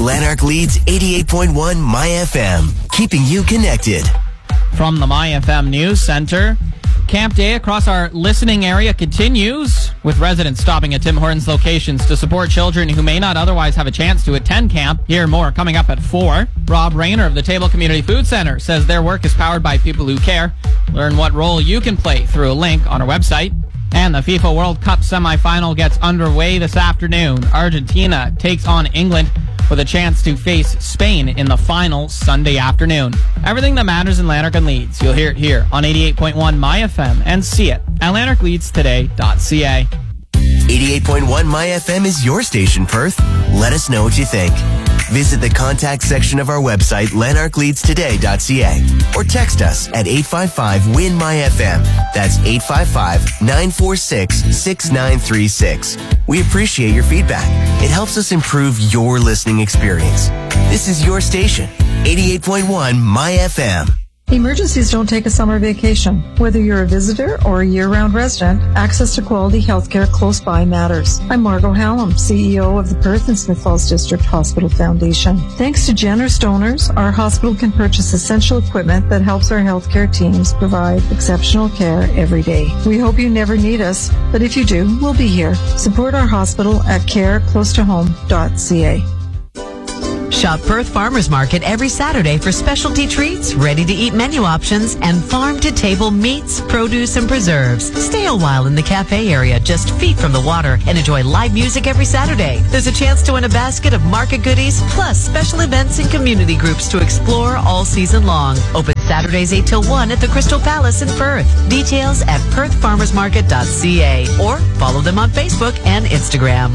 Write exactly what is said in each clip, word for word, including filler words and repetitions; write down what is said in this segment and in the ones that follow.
Lanark Leeds eighty-eight point one My F M, keeping you connected. From the My F M News Center, Camp Day across our listening area continues, with residents stopping at Tim Hortons locations to support children who may not otherwise have a chance to attend camp. Hear more coming up at four. Rob Rayner of the Table Community Food Center says their work is powered by people who care. Learn what role you can play through a link on our website. And the FIFA World Cup semifinal gets underway this afternoon. Argentina takes on England with a chance to face Spain in the final Sunday afternoon. Everything that matters in Lanark and Leeds, you'll hear it here on eighty-eight point one My F M and see it at lanark leeds today dot c a. eighty-eight point one My F M is your station, Perth. Let us know what you think. Visit the contact section of our website, lanark leeds today dot c a, or text us at eight five five W I N M Y F M. That's eight five five, nine four six, six nine three six. We appreciate your feedback. It helps us improve your listening experience. This is your station, eighty-eight point one My F M. Emergencies don't take a summer vacation. Whether you're a visitor or a year-round resident, access to quality healthcare close by matters. I'm Margot Hallam, C E O of the Perth and Smith Falls District Hospital Foundation. Thanks to generous donors, our hospital can purchase essential equipment that helps our healthcare teams provide exceptional care every day. We hope you never need us, but if you do, we'll be here. Support our hospital at care close to home dot c a. Shop Perth Farmers Market every Saturday for specialty treats, ready-to-eat menu options, and farm-to-table meats, produce, and preserves. Stay a while in the cafe area just feet from the water and enjoy live music every Saturday. There's a chance to win a basket of market goodies, plus special events and community groups to explore all season long. Open Saturdays eight till one at the Crystal Palace in Perth. Details at perth farmers market dot c a or follow them on Facebook and Instagram.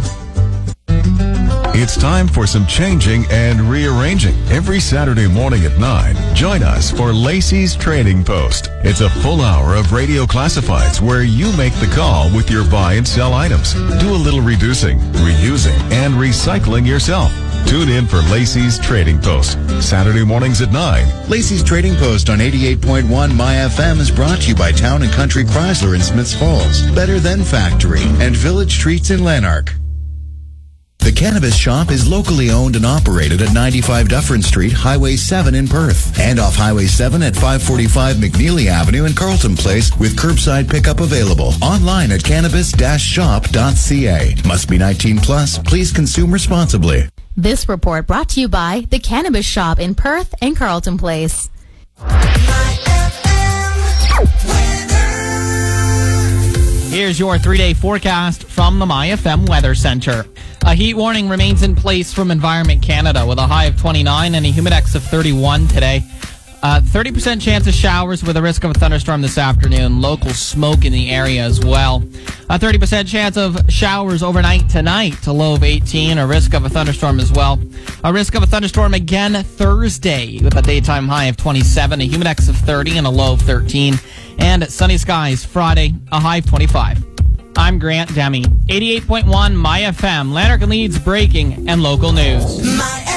It's time for some changing and rearranging. Every Saturday morning at nine, join us for Lacey's Trading Post. It's a full hour of radio classifieds where you make the call with your buy and sell items. Do a little reducing, reusing, and recycling yourself. Tune in for Lacey's Trading Post, Saturday mornings at nine. Lacey's Trading Post on eighty-eight point one My F M is brought to you by Town and Country Chrysler in Smiths Falls, Better Than Factory, and Village Treats in Lanark. The Cannabis Shop is locally owned and operated at ninety-five Dufferin Street, Highway seven in Perth, and off Highway seven at five forty-five McNeely Avenue in Carlton Place with curbside pickup available. Online at cannabis dash shop dot c a. Must be nineteen plus. Please consume responsibly. This report brought to you by The Cannabis Shop in Perth and Carlton Place. Here's your three-day forecast from the My F M Weather Center. A heat warning remains in place from Environment Canada with a high of twenty-nine and a humidex of thirty-one today. Uh, thirty percent chance of showers with a risk of a thunderstorm this afternoon. Local smoke in the area as well. A thirty percent chance of showers overnight tonight. A low of eighteen. A risk of a thunderstorm as well. A risk of a thunderstorm again Thursday with a daytime high of twenty-seven. A humidex of thirty and a low of thirteen. And sunny skies Friday, a high of twenty-five. I'm Grant Demi. eighty-eight point one My F M, Lanark and Leeds breaking and local news.